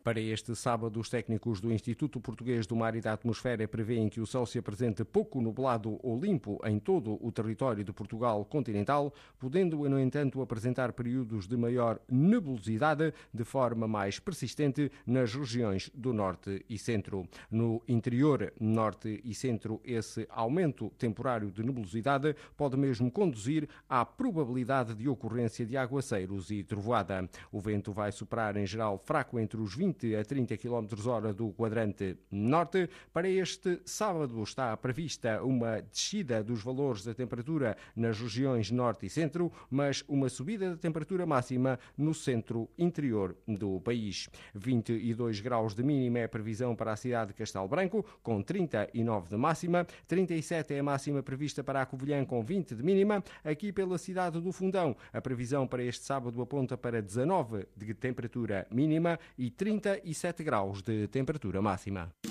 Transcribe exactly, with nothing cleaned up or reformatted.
Para este sábado, os técnicos do Instituto Português do Mar e da Atmosfera prevêem que o céu se apresente pouco nublado ou limpo em todo o território de Portugal continental, podendo, no entanto, apresentar períodos de maior nebulosidade de forma mais persistente nas regiões do norte e centro. No interior, norte e centro, esse aumento temporário de nebulosidade pode mesmo conduzir à probabilidade de ocorrência de aguaceiros e trovoada. O vento vai soprar em geral fraco entre os vinte a trinta quilómetros hora do quadrante norte. Para este sábado está prevista uma descida dos valores da temperatura nas regiões norte e centro, mas uma subida da temperatura máxima no centro interior do país. vinte e dois graus de mínima é a previsão para a cidade de Castelo Branco, com trinta e nove de máxima, trinta e sete é a máxima prevista para a Covilhã, com vinte de mínima. Aqui pela cidade do Fundão, a previsão para este sábado aponta para dezanove de temperatura mínima e trinta e sete graus de temperatura máxima.